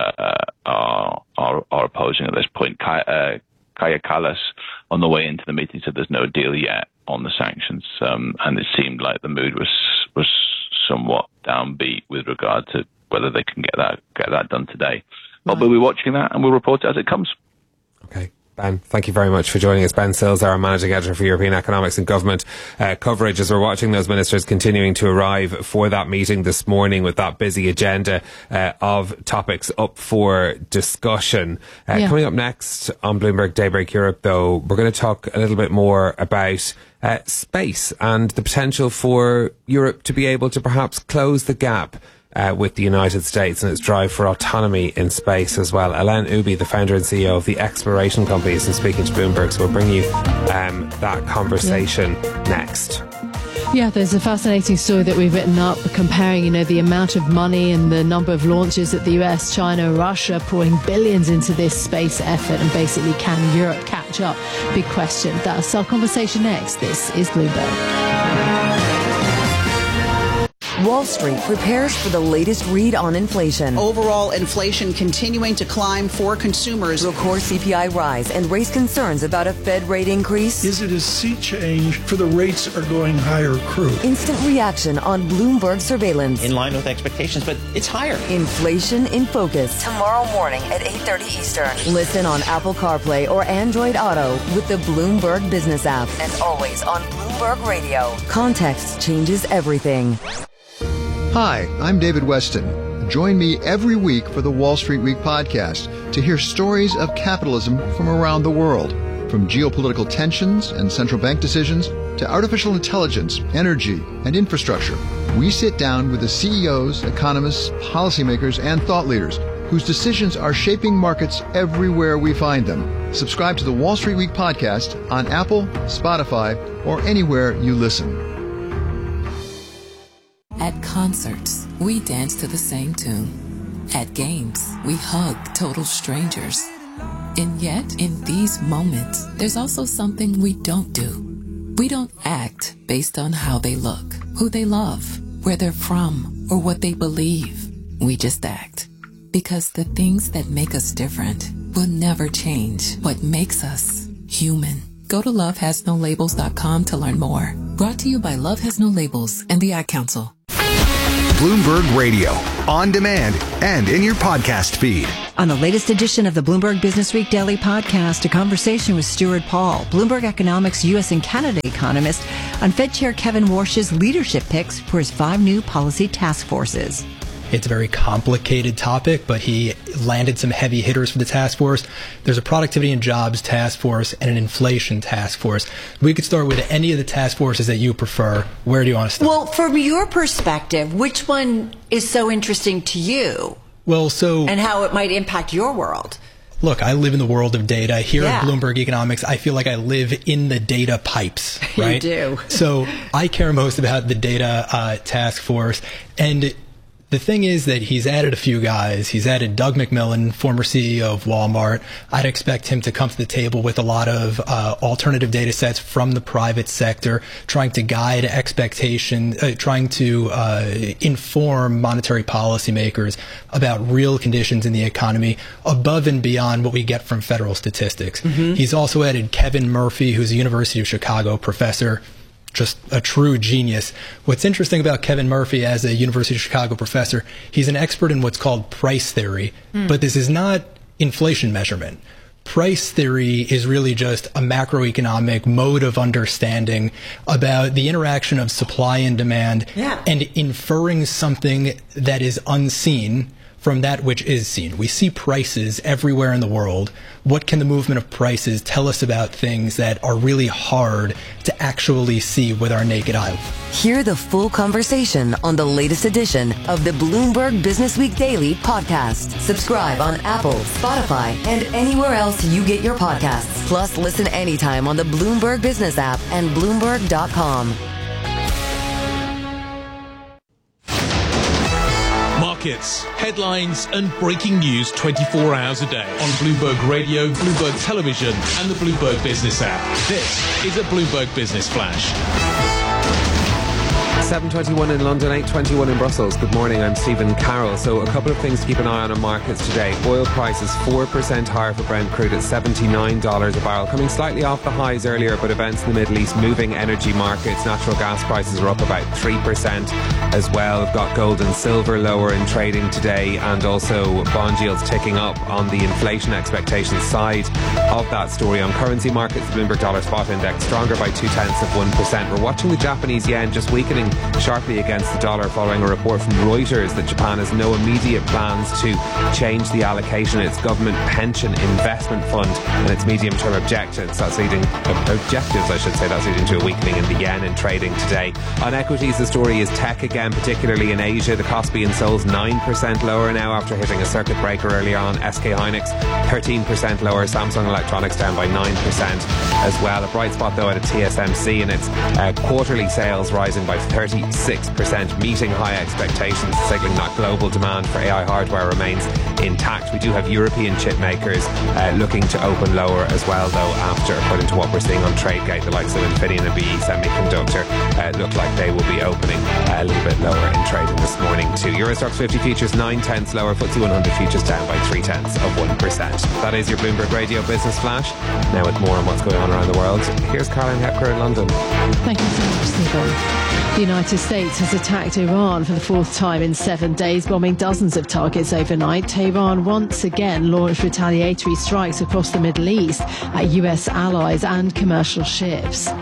are opposing at this point. Kaja Kallas, on the way into the meeting, said there's no deal yet on the sanctions, and it seemed like the mood was somewhat downbeat with regard to whether they can get that done today. But we'll be watching that, and we'll report it as it comes. Okay. Ben, thank you very much for joining us. Ben Sills, our managing editor for European Economics and Government coverage, as we're watching those ministers continuing to arrive for that meeting this morning with that busy agenda of topics up for discussion. Coming up next on Bloomberg Daybreak Europe, though, we're going to talk a little bit more about space and the potential for Europe to be able to perhaps close the gap with the United States and its drive for autonomy in space as well. Alain Ubi, the founder and CEO of the exploration company, is speaking to Bloomberg, so we'll bring you that conversation next. Yeah, there's a fascinating story that we've written up comparing, the amount of money and the number of launches that the US, China and Russia pouring billions into this space effort, and basically can Europe catch up? Big question. That's our conversation next. This is Bloomberg. Wall Street prepares for the latest read on inflation. Overall inflation continuing to climb for consumers. Will core CPI rise and raise concerns about a Fed rate increase? Is it a sea change for the rates are going higher crew? Instant reaction on Bloomberg surveillance. In line with expectations, but it's higher. Inflation in Focus. Tomorrow morning at 8:30 Eastern. Listen on Apple CarPlay or Android Auto with the Bloomberg Business app. And always on Bloomberg Radio. Context changes everything. Hi, I'm David Weston. Join me every week for the Wall Street Week podcast to hear stories of capitalism from around the world. From geopolitical tensions and central bank decisions to artificial intelligence, energy, and infrastructure, we sit down with the CEOs, economists, policymakers, and thought leaders whose decisions are shaping markets everywhere we find them. Subscribe to the Wall Street Week podcast on Apple, Spotify, or anywhere you listen. At concerts, we dance to the same tune. At games, we hug total strangers. And yet, in these moments, there's also something we don't do. We don't act based on how they look, who they love, where they're from, or what they believe. We just act. Because the things that make us different will never change what makes us human. Go to lovehasnolabels.com to learn more. Brought to you by Love Has No Labels and the Ad Council. Bloomberg Radio, on demand and in your podcast feed. On the latest edition of the Bloomberg Business Week Daily Podcast, a conversation with Stuart Paul, Bloomberg Economics U.S. and Canada economist, on Fed Chair Kevin Warsh's leadership picks for his 5 new policy task forces. It's a very complicated topic, but he landed some heavy hitters for the task force. There's a productivity and jobs task force and an inflation task force. We could start with any of the task forces that you prefer. Where do you want to start? Well, from your perspective, which one is so interesting to you? And how it might impact your world? Look, I live in the world of data. Here at Bloomberg Economics, I feel like I live in the data pipes, right? You do. So I care most about the data task force. And the thing is that he's added a few guys. He's added Doug McMillon, former CEO of Walmart. I'd expect him to come to the table with a lot of alternative data sets from the private sector, trying to guide expectation, trying to inform monetary policymakers about real conditions in the economy above and beyond what we get from federal statistics. Mm-hmm. He's also added Kevin Murphy, who's a University of Chicago professor. Just a true genius. What's interesting about Kevin Murphy as a University of Chicago professor, he's an expert in what's called price theory, but this is not inflation measurement. Price theory is really just a macroeconomic mode of understanding about the interaction of supply and demand and inferring something that is unseen from that which is seen. We see prices everywhere in the world. What can the movement of prices tell us about things that are really hard to actually see with our naked eye? Hear the full conversation on the latest edition of the Bloomberg Business Week Daily podcast. Subscribe on Apple, Spotify, and anywhere else you get your podcasts. Plus, listen anytime on the Bloomberg Business app and Bloomberg.com. Markets, headlines, and breaking news 24 hours a day on Bloomberg Radio, Bloomberg Television, and the Bloomberg Business app. This is a Bloomberg Business Flash. 7:21 in London, 8:21 in Brussels. Good morning, I'm Stephen Carroll. So a couple of things to keep an eye on markets today. Oil prices 4% higher for Brent crude at $79 a barrel, coming slightly off the highs earlier, but events in the Middle East moving energy markets. Natural gas prices are up about 3% as well. We've got gold and silver lower in trading today, and also bond yields ticking up on the inflation expectations side of that story. On currency markets, the Bloomberg Dollar Spot Index stronger by 0.2%. We're watching the Japanese yen just weakening sharply against the dollar following a report from Reuters that Japan has no immediate plans to change the allocation of its government pension investment fund and its medium-term objectives. That's leading to a weakening in the yen in trading today. On equities, the story is tech again, particularly in Asia. The Kospi and Seoul's 9% lower now after hitting a circuit breaker earlier on. SK Hynix 13% lower. Samsung Electronics down by 9% as well. A bright spot though at TSMC and its quarterly sales rising by 36%, meeting high expectations, signaling that global demand for AI hardware remains intact. We do have European chip makers looking to open lower as well, though, after, according to what we're seeing on TradeGate, the likes of Infineon and BE Semiconductor look like they will be opening a little bit lower in trading this morning too. Eurostoxx 50 futures 9/10 lower, FTSE 100 futures down by 0.3%. That is your Bloomberg Radio Business Flash. Now with more on what's going on around the world, here's Caroline Hepker in London. Thank you so much, Stephen. The United States has attacked Iran for the 4th time in 7 days, bombing dozens of targets overnight. Tehran once again launched retaliatory strikes across the Middle East at US allies and commercial ships.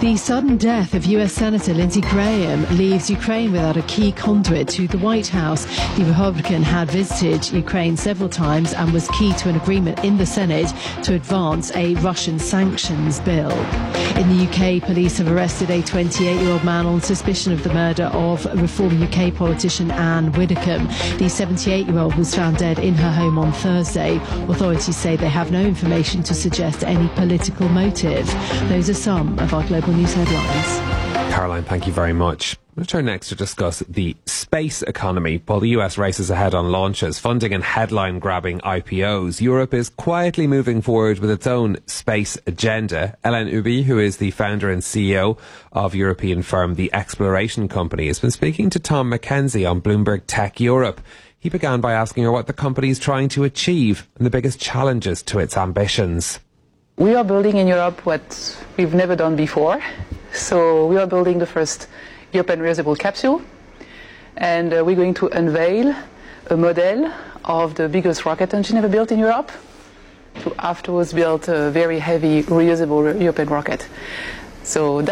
The sudden death of US Senator Lindsey Graham leaves Ukraine without a key conduit to the White House. The Republican had visited Ukraine several times and was key to an agreement in the Senate to advance a Russian sanctions bill. In the UK, police have arrested a 28-year-old man on suspicion of the murder of Reform UK politician Anne Widdecombe. The 78-year-old was found dead in her home on Thursday. Authorities say they have no information to suggest any political motive. Those are some of our global news headlines. Caroline, thank you very much. We'll turn next to discuss the space economy. While the US races ahead on launches, funding and headline-grabbing IPOs, Europe is quietly moving forward with its own space agenda. Hélène Huby, who is the founder and CEO of European firm The Exploration Company, has been speaking to Tom Mackenzie on Bloomberg Tech Europe. He began by asking her what the company is trying to achieve and the biggest challenges to its ambitions. We are building in Europe what we've never done before. So we are building the first European reusable capsule, and we're going to unveil a model of the biggest rocket engine ever built in Europe to afterwards build a very heavy reusable European rocket. So